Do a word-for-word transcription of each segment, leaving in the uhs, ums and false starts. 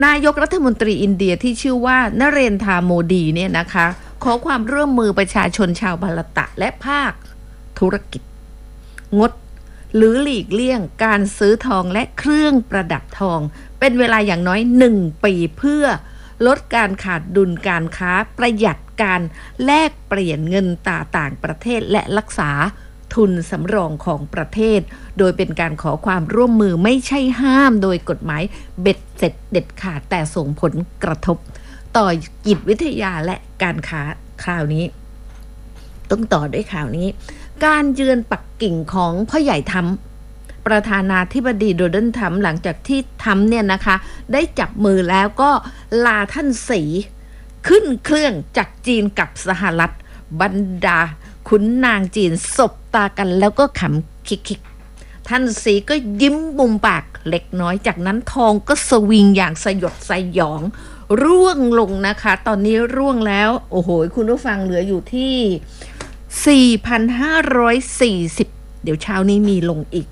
นายกรัฐมนตรีอินเดียที่ชื่อว่านเรนทราโมดีเนี่ยนะคะขอความร่วมมือประชาชนชาวภารตะและภาคธุรกิจงดหรือหลีกเลี่ยงการซื้อทองและเครื่องประดับทองเป็นเวลาอย่างน้อยหนึ่งปีเพื่อลดการขาดดุลการค้าประหยัดการแลกเปลี่ยนเงินตราต่างประเทศและรักษาทุนสำรองของประเทศโดยเป็นการขอความร่วมมือไม่ใช่ห้ามโดยกฎหมายเบ็ดเสร็จเด็ดขาดแต่ส่งผลกระทบต่อจิตวิทยาและการค้าคราวนี้ต้องต่อด้วยข่าวนี้การเยือนปักกิ่งของพ่อใหญ่ทรัมป์ประธานาธิบดีโดนัลด์ทรัมป์หลังจากที่ทรัมป์เนี่ยนะคะได้จับมือแล้วก็ลาท่านสีขึ้นเครื่องจากจีนกับสหรัฐบรรดาขุนนางจีนสบตากันแล้วก็ขำคิกๆท่านสีก็ยิ้มมุมปากเล็กน้อยจากนั้นทองก็สวิงอย่างสยดสยองร่วงลงนะคะตอนนี้ร่วงแล้วโอ้โหคุณผู้ฟังเหลืออยู่ที่ สี่พันห้าร้อยสี่สิบ เดี๋ยวเช้านี้มีลงอีก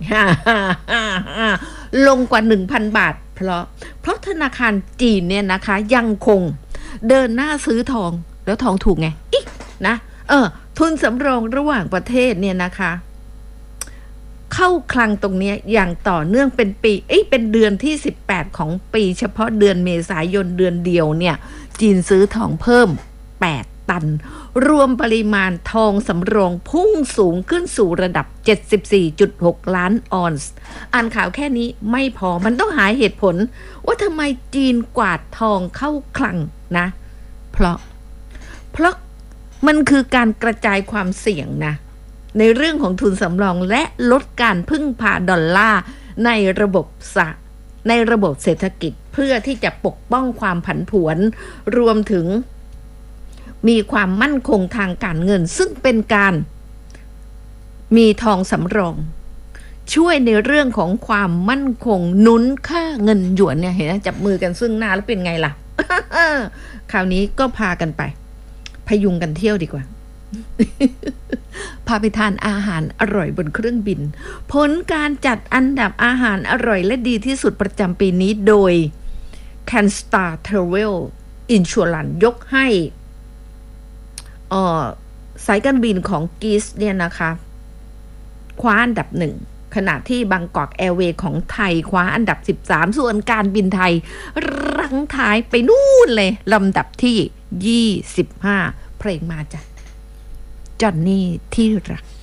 ลงกว่า หนึ่งพัน บาทเพราะเพราะธนาคารจีนเนี่ยนะคะยังคงเดินหน้าซื้อทองแล้วทองถูกไงอินะเออทุนสำรองระหว่างประเทศเนี่ยนะคะเข้าคลังตรงนี้อย่างต่อเนื่องเป็นปีเอ้ยเป็นเดือนที่สิบแปดของปีเฉพาะเดือนเมษายนเดือนเดียวเนี่ยจีนซื้อทองเพิ่มแปดตันรวมปริมาณทองสำรองพุ่งสูงขึ้นสู่ระดับ เจ็ดสิบสี่จุดหก ล้านออนซ์อ่านข่าวแค่นี้ไม่พอมันต้องหาเหตุผลว่าทำไมจีนกวาดทองเข้าคลังนะเพราะเพราะมันคือการกระจายความเสี่ยงนะในเรื่องของทุนสำรองและลดการพึ่งพาดอลลาร์ในระบบสะในระบบเศรษฐกิจเพื่อที่จะปกป้องความผันผวนรวมถึงมีความมั่นคงทางการเงินซึ่งเป็นการมีทองสำรองช่วยในเรื่องของความมั่นคงหนุนค่าเงินหยวนเนี่ยเห็นไหมจับมือกันซึ่งหน้าแล้วเป็นไงล่ะ คราวนี้ก็พากันไปพยุงกันเที่ยวดีกว่า พาไปทานอาหารอร่อยบนเครื่องบินผลการจัดอันดับอาหารอร่อยและดีที่สุดประจำปีนี้โดย Canstar Travel Insurance ยกให้เอ่อสายการบินของกรีซเนี่ยนะคะคว้าอันดับหนึ่งขณะที่บางกอกแอร์เวย์ของไทยคว้าอันดับสิบสามส่วนการบินไทยรั้งท้ายไปนู่นเลยลำดับที่ยี่สิบห้าเพลงมาจ้ะจอนนี่ที่รัก